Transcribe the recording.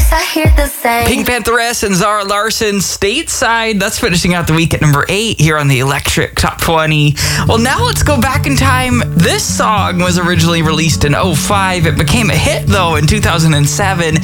I hear the same. Pink Pantheress and Zara Larsson, Stateside. That's finishing out the week at number 8 here on the Electric Top 20. Well, now let's go back in time. This song was originally released in 2005. It became a hit, though, in 2007.